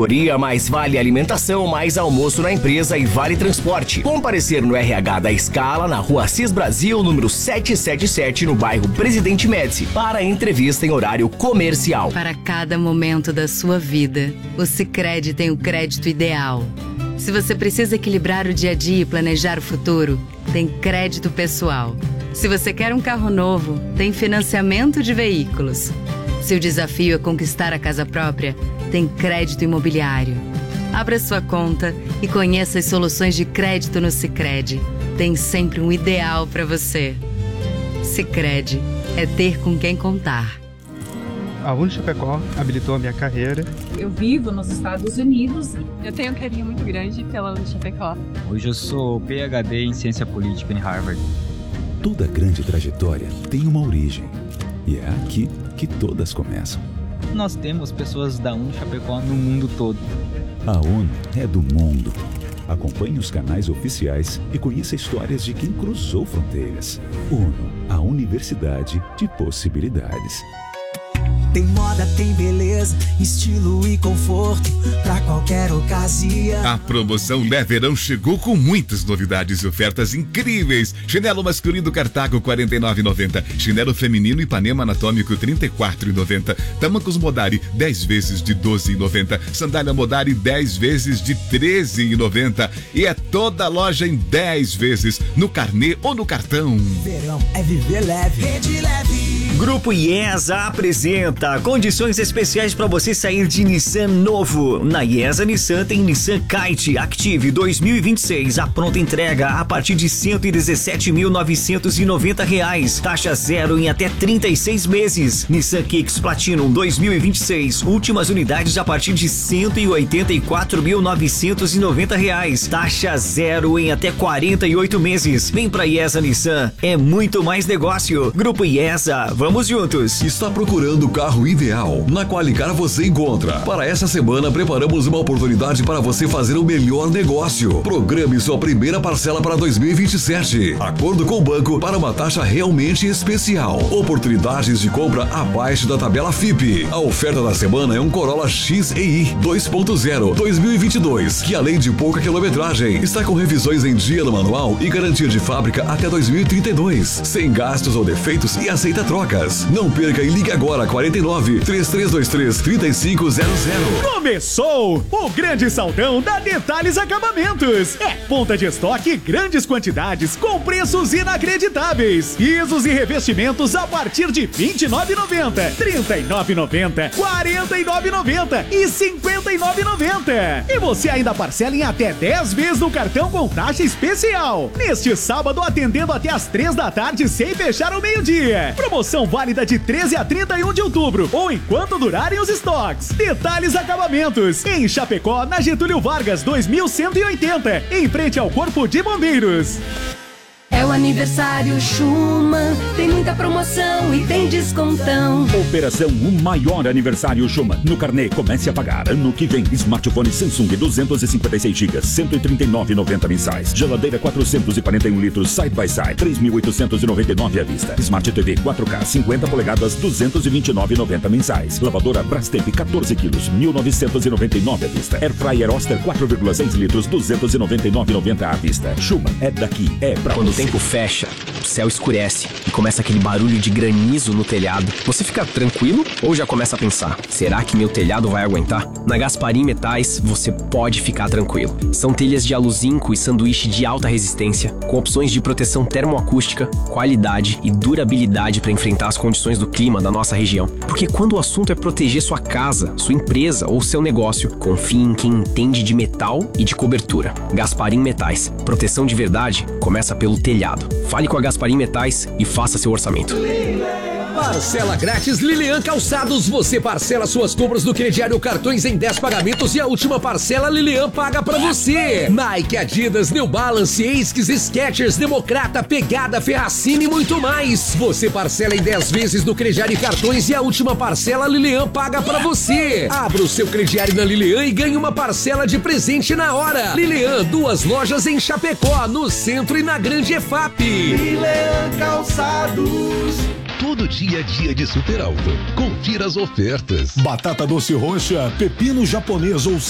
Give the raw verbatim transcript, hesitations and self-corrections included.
categoria, mais vale alimentação, mais almoço na empresa e vale transporte. Comparecer no R H da Scala, na rua Assis Brasil, número setecentos e setenta e sete, no bairro Presidente Médici, para entrevista em horário comercial. Para cada momento da sua vida, o Sicredi tem o crédito ideal. Se você precisa equilibrar o dia a dia e planejar o futuro, tem crédito pessoal. Se você quer um carro novo, tem financiamento de veículos. Se o desafio é conquistar a casa própria, tem crédito imobiliário. Abra sua conta e conheça as soluções de crédito no Sicredi. Tem sempre um ideal para você. Sicredi é ter com quem contar. A Unichapecó habilitou a minha carreira. Eu vivo nos Estados Unidos. Eu tenho um carinho muito grande pela Unichapecó. Hoje eu sou P H D em Ciência Política em Harvard. Toda grande trajetória tem uma origem. E é aqui que todas começam. Nós temos pessoas da Unichapecó no mundo todo. A ONU é do mundo. Acompanhe os canais oficiais e conheça histórias de quem cruzou fronteiras. ONU, a Universidade de Possibilidades. Tem moda, tem beleza, estilo e conforto pra qualquer ocasião. A promoção Lé Verão chegou com muitas novidades e ofertas incríveis. Chinelo masculino Cartago quarenta e nove reais e noventa centavos. Chinelo feminino Ipanema Anatômico trinta e quatro reais e noventa centavos. Tamancos Modari dez vezes de doze reais e noventa centavos. Sandália Modari dez vezes de treze reais e noventa centavos. E é toda a loja em dez vezes no carnê ou no cartão. Verão é viver leve. Rede Leve. Grupo IESA apresenta condições especiais para você sair de Nissan novo. Na IESA Nissan tem Nissan Kite Active dois mil e vinte e seis, a pronta entrega a partir de cento e dezessete mil novecentos e noventa reais. Taxa zero em até trinta e seis meses. Nissan Kicks Platinum dois mil e vinte e seis, últimas unidades a partir de cento e oitenta e quatro mil novecentos e noventa reais. Taxa zero em até quarenta e oito meses. Vem pra IESA Nissan, é muito mais negócio. Grupo IESA, vamos juntos. Está procurando o carro ideal? Na Qualicar você encontra. Para essa semana preparamos uma oportunidade para você fazer o melhor negócio. Programe sua primeira parcela para dois mil e vinte e sete. Acordo com o banco para uma taxa realmente especial. Oportunidades de compra abaixo da tabela F I P. A oferta da semana é um Corolla X E I dois ponto zero dois mil e vinte e dois, que além de pouca quilometragem, está com revisões em dia no manual e garantia de fábrica até dois mil e trinta e dois, sem gastos ou defeitos e aceita trocas. Não perca e ligue agora quarenta e nove, três três dois três, três cinco zero zero. Começou o grande saldão da Detalhes Acabamentos. É ponta de estoque, grandes quantidades com preços inacreditáveis. Pisos e revestimentos a partir de vinte e nove reais e noventa centavos, trinta e nove reais e noventa centavos, quarenta e nove reais e noventa centavos e cinquenta e nove reais e noventa centavos. E você ainda parcela em até dez vezes no cartão com taxa especial. Neste sábado, atendendo até às três da tarde sem fechar ao meio-dia. Promoção válida de treze a trinta e um de outubro ou enquanto durarem os estoques. Detalhes Acabamentos, em Chapecó, na Getúlio Vargas dois mil cento e oitenta, em frente ao Corpo de Bombeiros. É o aniversário Schumann, tem muita promoção e tem descontão. Operação O Maior Aniversário Schumann. No carnê, comece a pagar. Ano que vem, smartphone Samsung duzentos e cinquenta e seis gigas, cento e trinta e nove reais e noventa centavos mensais. Geladeira quatrocentos e quarenta e um litros side by side, três mil oitocentos e noventa e nove reais à vista. Smart T V quatro K cinquenta polegadas, duzentos e vinte e nove reais e noventa centavos mensais. Lavadora Brastemp quatorze quilos, mil novecentos e noventa e nove reais à vista. Air Fryer Oster quatro vírgula seis litros, duzentos e noventa e nove reais e noventa centavos à vista. Schumann é daqui, é pra Quando você. o tempo fecha, o céu escurece e começa aquele barulho de granizo no telhado. Você fica tranquilo ou já começa a pensar, será que meu telhado vai aguentar? Na Gasparim Metais, você pode ficar tranquilo. São telhas de aluzinco e sanduíche de alta resistência, com opções de proteção termoacústica, qualidade e durabilidade para enfrentar as condições do clima da nossa região. Porque quando o assunto é proteger sua casa, sua empresa ou seu negócio, confie em quem entende de metal e de cobertura. Gasparim Metais. Proteção de verdade começa pelo telhado. Fale com a Gasparim Metais e faça seu orçamento. Parcela grátis Lilian Calçados. Você parcela suas compras do crediário Cartões em dez pagamentos e a última parcela Lilian paga pra você. Nike, Adidas, New Balance, Asics, Skechers, Democrata, Pegada, Ferracini e muito mais. Você parcela em dez vezes do crediário Cartões e a última parcela Lilian paga pra você. Abra o seu crediário na Lilian e ganhe uma parcela de presente na hora. Lilian, duas lojas em Chapecó, no centro e na Grande E F A P. Lilian Calçados. Todo dia a dia de super alto. Confira as ofertas. Batata doce roxa, pepino japonês ou